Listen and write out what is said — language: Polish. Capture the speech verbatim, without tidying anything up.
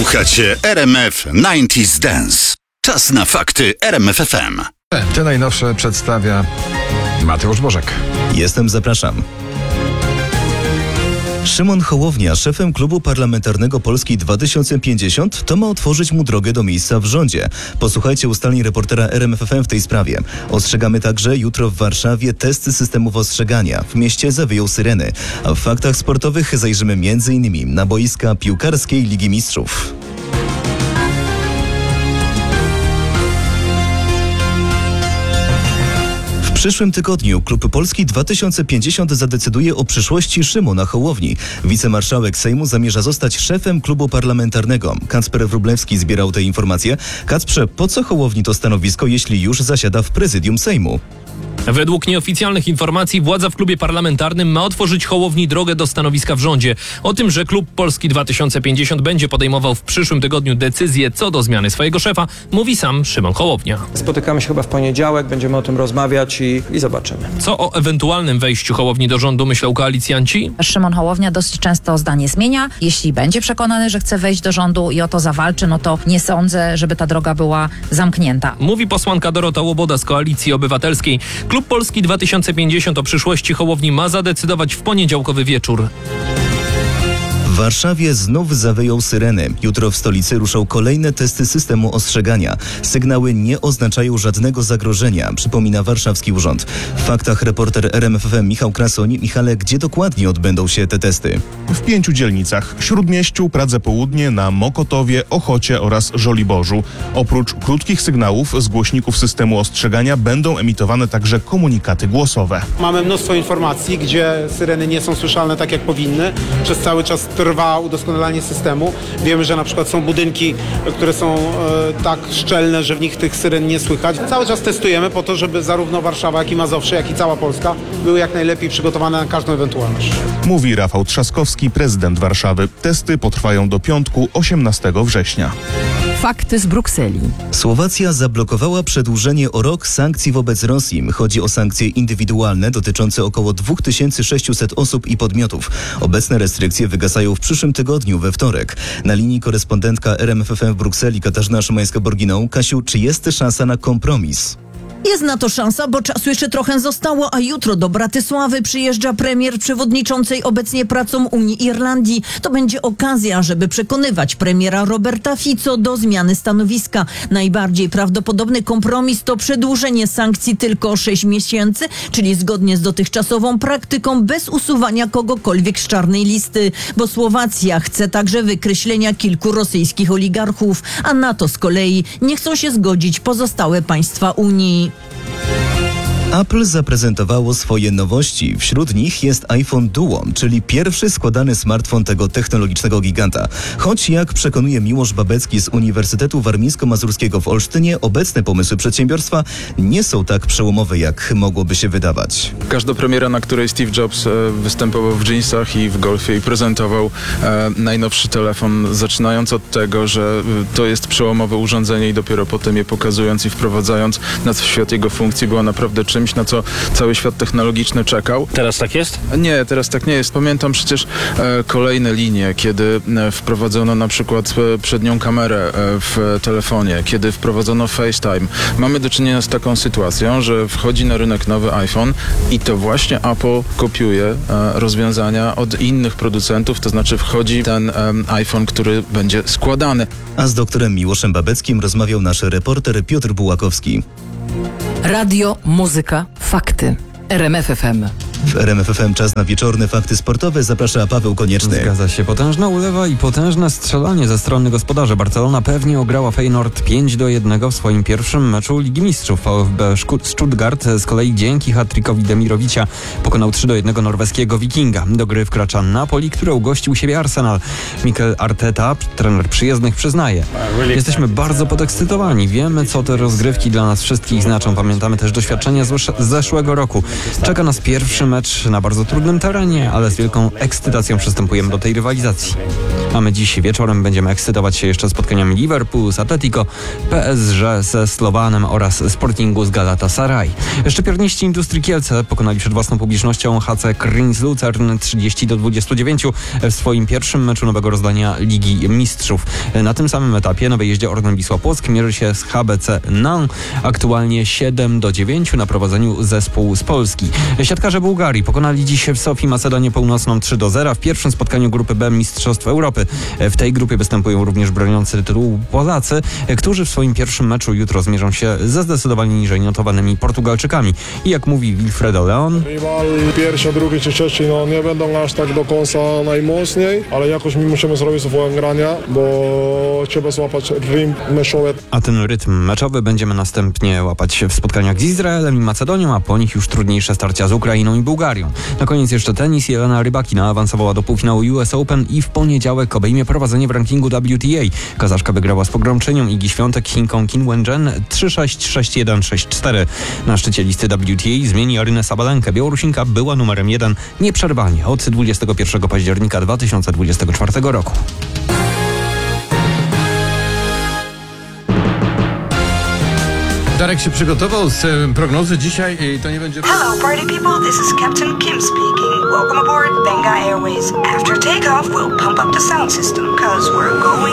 Słuchacie R M F dziewięćdziesiąt Dance. Czas na fakty R M F F M. Te najnowsze przedstawia Mateusz Bożek. Jestem, zapraszam. Szymon Hołownia, szefem Klubu Parlamentarnego Polski dwa tysiące pięćdziesiąt, to ma otworzyć mu drogę do miejsca w rządzie. Posłuchajcie ustaleń reportera R M F F M w tej sprawie. Ostrzegamy także jutro w Warszawie testy systemów ostrzegania. W mieście zawyją syreny. A w faktach sportowych zajrzymy między innymi na boiska piłkarskiej Ligi Mistrzów. W przyszłym tygodniu Klub Polski dwa tysiące pięćdziesiąt zadecyduje o przyszłości Szymona Hołowni. Wicemarszałek Sejmu zamierza zostać szefem klubu parlamentarnego. Kacper Wróblewski zbierał te informacje. Kacprze, po co Hołowni to stanowisko, jeśli już zasiada w prezydium Sejmu? Według nieoficjalnych informacji władza w klubie parlamentarnym ma otworzyć Hołowni drogę do stanowiska w rządzie. O tym, że Klub Polski dwa tysiące pięćdziesiąt będzie podejmował w przyszłym tygodniu decyzję co do zmiany swojego szefa, mówi sam Szymon Hołownia. Spotykamy się chyba w poniedziałek, będziemy o tym rozmawiać i, i zobaczymy. Co o ewentualnym wejściu Hołowni do rządu myślą koalicjanci? Szymon Hołownia dosyć często zdanie zmienia. Jeśli będzie przekonany, że chce wejść do rządu i o to zawalczy, no to nie sądzę, żeby ta droga była zamknięta. Mówi posłanka Dorota Łoboda z Koalicji Obywatelskiej. Klub Polski dwa tysiące pięćdziesiąt o przyszłości Hołowni ma zadecydować w poniedziałkowy wieczór. W Warszawie znów zawyją syreny. Jutro w stolicy ruszą kolejne testy systemu ostrzegania. Sygnały nie oznaczają żadnego zagrożenia, przypomina warszawski urząd. W faktach reporter R M F F M Michał Krasoń. Michale, gdzie dokładnie odbędą się te testy? W pięciu dzielnicach: Śródmieściu, Pradze Południe, na Mokotowie, Ochocie oraz Żoliborzu. Oprócz krótkich sygnałów z głośników systemu ostrzegania będą emitowane także komunikaty głosowe. Mamy mnóstwo informacji, gdzie syreny nie są słyszalne tak jak powinny. Przez cały czas trwa udoskonalanie systemu. Wiemy, że na przykład są budynki, które są e, tak szczelne, że w nich tych syren nie słychać. Cały czas testujemy po to, żeby zarówno Warszawa, jak i Mazowsze, jak i cała Polska były jak najlepiej przygotowane na każdą ewentualność. Mówi Rafał Trzaskowski, prezydent Warszawy. Testy potrwają do piątku, osiemnastego września. Fakty z Brukseli. Słowacja zablokowała przedłużenie o rok sankcji wobec Rosji. Chodzi o sankcje indywidualne dotyczące około dwa tysiące sześćset osób i podmiotów. Obecne restrykcje wygasają w przyszłym tygodniu, we wtorek. Na linii korespondentka R M F F M w Brukseli Katarzyna Szymańska-Borginą. Kasiu, czy jest szansa na kompromis? Jest na to szansa, bo czasu jeszcze trochę zostało, a jutro do Bratysławy przyjeżdża premier przewodniczącej obecnie pracą Unii Irlandii. To będzie okazja, żeby przekonywać premiera Roberta Fico do zmiany stanowiska. Najbardziej prawdopodobny kompromis to przedłużenie sankcji tylko o sześć miesięcy, czyli zgodnie z dotychczasową praktyką bez usuwania kogokolwiek z czarnej listy, bo Słowacja chce także wykreślenia kilku rosyjskich oligarchów, a na to z kolei nie chcą się zgodzić pozostałe państwa Unii. Apple zaprezentowało swoje nowości. Wśród nich jest iPhone Duo, czyli pierwszy składany smartfon tego technologicznego giganta. Choć, jak przekonuje Miłosz Babecki z Uniwersytetu Warmińsko-Mazurskiego w Olsztynie, obecne pomysły przedsiębiorstwa nie są tak przełomowe, jak mogłoby się wydawać. Każda premiera, na której Steve Jobs e, występował w dżinsach i w golfie i prezentował e, najnowszy telefon, zaczynając od tego, że e, to jest przełomowe urządzenie i dopiero potem je pokazując i wprowadzając na świat jego funkcji, było naprawdę czymś, na co cały świat technologiczny czekał. Teraz tak jest? Nie, teraz tak nie jest. Pamiętam przecież e, kolejne linie, kiedy e, wprowadzono na przykład e, przednią kamerę e, w telefonie, kiedy wprowadzono FaceTime. Mamy do czynienia z taką sytuacją, że wchodzi na rynek nowy iPhone i to właśnie Apple kopiuje e, rozwiązania od innych producentów, to znaczy wchodzi ten e, iPhone, który będzie składany. A z doktorem Miłoszem Babeckim rozmawiał nasz reporter Piotr Bułakowski. Radio, muzyka, fakty. R M F F M. W R M F F M czas na wieczorne fakty sportowe. Zaprasza Paweł Konieczny. Zgadza się. Potężna ulewa i potężne strzelanie ze strony gospodarzy. Barcelona pewnie ograła Feyenoord pięć do jednego w swoim pierwszym meczu Ligi Mistrzów. VfB Stuttgart z kolei dzięki hat-trickowi Demirovicia pokonał trzy do jednego norweskiego Wikinga. Do gry wkracza Napoli, który ugościł siebie Arsenal. Mikel Arteta, trener przyjezdnych, przyznaje: jesteśmy bardzo podekscytowani. Wiemy, co te rozgrywki dla nas wszystkich znaczą. Pamiętamy też doświadczenia z zeszłego roku. Czeka nas pierwszy mecz na bardzo trudnym terenie, ale z wielką ekscytacją przystępujemy do tej rywalizacji. A my dziś wieczorem będziemy ekscytować się jeszcze spotkaniami Liverpoolu z Atletico, P S G ze Slovanem oraz Sportingu z Galatasaray. Szczypiorniści Industrii Kielce pokonali przed własną publicznością H C Kryns Lucern trzydzieści do dwudziestu dziewięciu w swoim pierwszym meczu nowego rozdania Ligi Mistrzów. Na tym samym etapie na wyjeździe Orlen Wisła Płock mierzy się z H B C Nantes, aktualnie siedem do dziewięciu na prowadzeniu zespół z Polski. Siatkarze Bułgarii pokonali dziś w Sofii Macedonię Północną trzy do zera w pierwszym spotkaniu grupy B Mistrzostw Europy. W tej grupie występują również broniący tytułu Polacy, którzy w swoim pierwszym meczu jutro zmierzą się ze zdecydowanie niżej notowanymi Portugalczykami. I jak mówi Wilfredo Leon, rywal pierwszy, drugi czy trzeci no nie będą aż tak do końca najmocniej, ale jakoś my musimy zrobić swoje grania, bo trzeba złapać rytm meczowy. A ten rytm meczowy będziemy następnie łapać w spotkaniach z Izraelem i Macedonią, a po nich już trudniejsze starcia z Ukrainą i Bułgarią. Na koniec jeszcze tenis. Jelena Rybakina awansowała do półfinału U S Open i w poniedziałek obejmie prowadzenie w rankingu W T A. Kazaszka wygrała z pogromczynią Igi Świątek Chinką Qin Wenchen trzy sześć, sześć jeden, sześć cztery. Na szczycie listy W T A zmieni Arynę Sabalenkę. Białorusinka była numerem jeden nieprzerwanie od dwudziestego pierwszego października dwa tysiące dwudziestego czwartego roku. Darek się przygotował z e, prognozy dzisiaj i to nie będzie... Hello party people, this is Captain Kim speaking. Welcome aboard Benga Airways. After takeoff, we'll pump up the sound system, cause we're going